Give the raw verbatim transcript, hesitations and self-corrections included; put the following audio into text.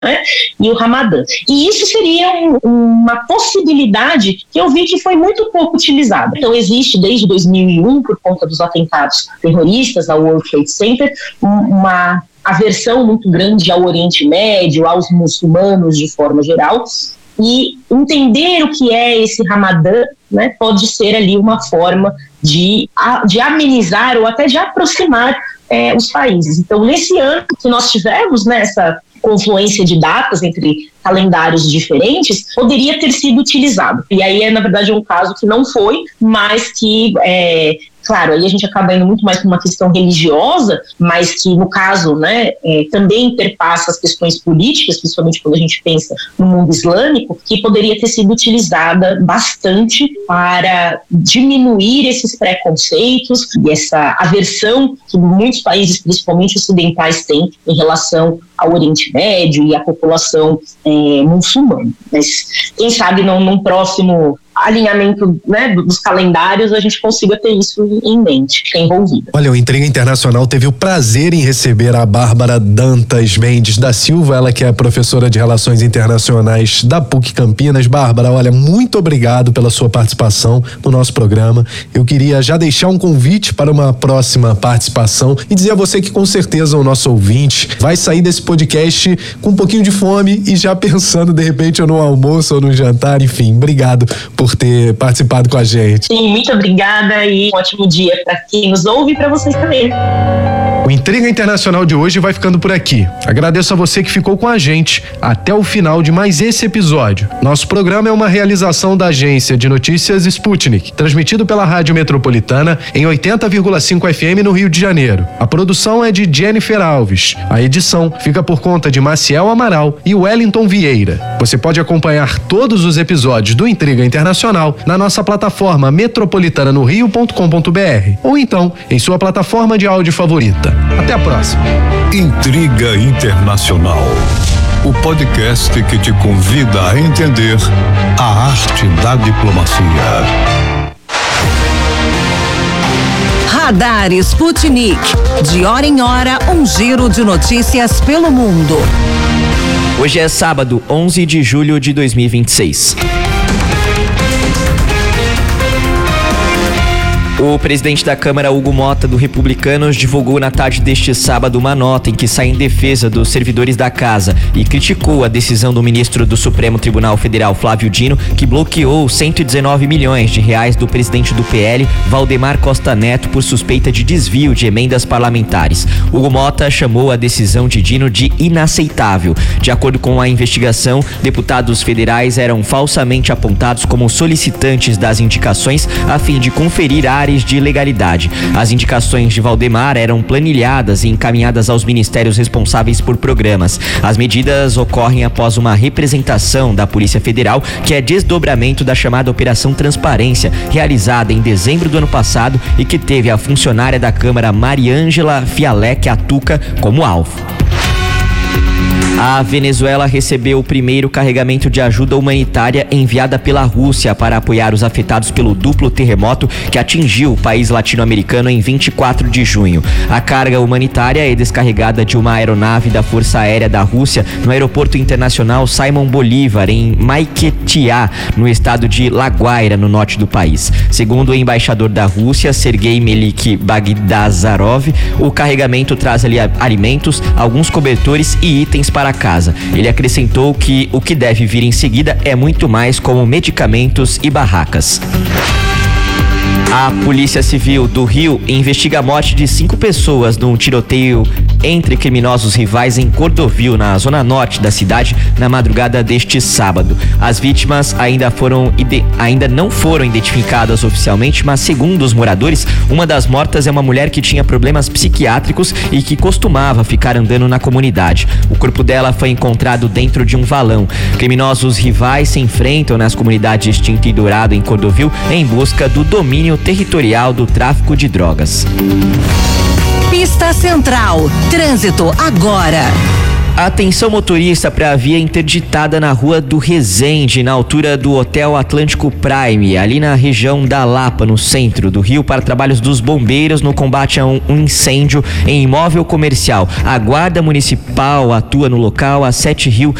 né, e o Ramadã. E isso seria um, uma possibilidade que eu vi que foi muito pouco utilizada. Então existe desde dois mil e um, por conta dos atentados terroristas ao World Trade Center, uma aversão muito grande ao Oriente Médio, aos muçulmanos de forma geral, e entender o que é esse Ramadã, né, pode ser ali uma forma de, de amenizar ou até de aproximar é, os países. Então, nesse ano que nós tivemos, né, essa confluência de datas entre calendários diferentes, poderia ter sido utilizado. E aí, é, na verdade, um caso que não foi, mas que, é, claro, aí a gente acaba indo muito mais para uma questão religiosa, mas que, no caso, né, é, também interpassa as questões políticas, principalmente quando a gente pensa no mundo islâmico, que poderia ter sido utilizada bastante para diminuir esses preconceitos e essa aversão que muitos países, principalmente ocidentais, têm em relação ao Oriente Médio e à população é, muçulmana. Mas quem sabe num, num próximo alinhamento, né, dos calendários a gente consiga ter isso em mente, que é envolvida. Olha, o Intriga Internacional teve o prazer em receber a Bárbara Dantas Mendes da Silva, ela que é professora de Relações Internacionais da P U C Campinas. Bárbara, olha, muito obrigado pela sua participação no nosso programa. Eu queria já deixar um convite para uma próxima participação e dizer a você que com certeza o nosso ouvinte vai sair desse podcast com um pouquinho de fome e já pensando de repente ou no almoço ou no jantar, enfim, obrigado por ter participado com a gente. Sim, muito obrigada e um ótimo dia para quem nos ouve e para vocês também. O Intriga Internacional de hoje vai ficando por aqui. Agradeço a você que ficou com a gente até o final de mais esse episódio. Nosso programa é uma realização da agência de notícias Sputnik, transmitido pela Rádio Metropolitana em oitenta vírgula cinco F M no Rio de Janeiro. A produção é de Jennifer Alves. A edição fica por conta de Maciel Amaral e Wellington Vieira. Você pode acompanhar todos os episódios do Intriga Internacional na nossa plataforma metropolitana no rio ponto com ponto b r ou então em sua plataforma de áudio favorita. Até a próxima. Intriga Internacional, o podcast que te convida a entender a arte da diplomacia. Radar Sputnik. De hora em hora, um giro de notícias pelo mundo. Hoje é sábado, onze de julho de dois mil e vinte e seis. O presidente da Câmara, Hugo Mota, do Republicanos, divulgou na tarde deste sábado uma nota em que sai em defesa dos servidores da casa e criticou a decisão do ministro do Supremo Tribunal Federal, Flávio Dino, que bloqueou cento e dezenove milhões de reais do presidente do P L, Valdemar Costa Neto, por suspeita de desvio de emendas parlamentares. Hugo Mota chamou a decisão de Dino de inaceitável. De acordo com a investigação, deputados federais eram falsamente apontados como solicitantes das indicações a fim de conferir áreas de legalidade. As indicações de Valdemar eram planilhadas e encaminhadas aos ministérios responsáveis por programas. As medidas ocorrem após uma representação da Polícia Federal, que é desdobramento da chamada Operação Transparência, realizada em dezembro do ano passado e que teve a funcionária da Câmara Mariângela Fialec Atuca como alvo. A Venezuela recebeu o primeiro carregamento de ajuda humanitária enviada pela Rússia para apoiar os afetados pelo duplo terremoto que atingiu o país latino-americano em vinte e quatro de junho. A carga humanitária é descarregada de uma aeronave da Força Aérea da Rússia no Aeroporto Internacional Simon Bolívar, em Maiquetiá, no estado de La Guaira, no norte do país. Segundo o embaixador da Rússia, Sergei Melik Bagdazarov, o carregamento traz ali alimentos, alguns cobertores e itens para casa. Ele acrescentou que o que deve vir em seguida é muito mais, como medicamentos e barracas. A Polícia Civil do Rio investiga a morte de cinco pessoas num tiroteio entre criminosos rivais em Cordovil, na zona norte da cidade, na madrugada deste sábado. As vítimas ainda, foram, ainda não foram identificadas oficialmente, mas segundo os moradores, uma das mortas é uma mulher que tinha problemas psiquiátricos e que costumava ficar andando na comunidade. O corpo dela foi encontrado dentro de um valão. Criminosos rivais se enfrentam nas comunidades Tinta e Dourado, em Cordovil, em busca do domínio territorial do tráfico de drogas. Pista Central. Trânsito agora. Atenção motorista para a via interditada na rua do Resende, na altura do Hotel Atlântico Prime, ali na região da Lapa, no centro do Rio, para trabalhos dos bombeiros no combate a um, um incêndio em imóvel comercial. A Guarda Municipal atua no local, a Sete Rio